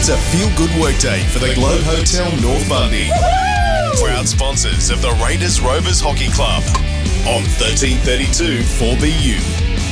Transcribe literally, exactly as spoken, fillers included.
It's a feel-good workday for the Globe Hotel North Bundy. Proud sponsors of the Raiders Rovers Hockey Club on thirteen thirty-two four B U.